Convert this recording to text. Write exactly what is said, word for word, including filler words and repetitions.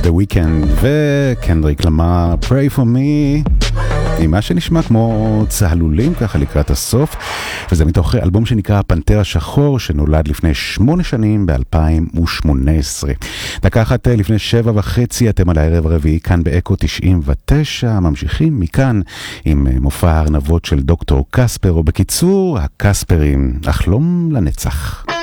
The Weeknd וקנדריק למאר, Pray for me, עם מה שנשמע כמו צהלולים ככה לקראת הסוף, וזה מתוך אלבום שנקרא פנתר השחור, שנולד לפני שמונה שנים ב-אלפיים ושמונה עשרה. דקה אחת לפני שבע וחצי, אתם על הערב הרביעי כאן באקו תשעים ותשע, ממשיכים מכאן עם מופע הארנבות של דוקטור קספר, או בקיצור, הקספרים, אחלום לנצח.